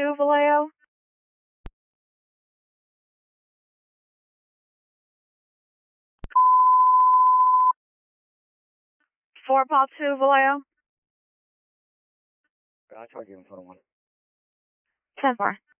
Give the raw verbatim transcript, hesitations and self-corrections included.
two, Vallejo. four, Paul two, Vallejo. Gotcha, I'll give him phone one. ten four.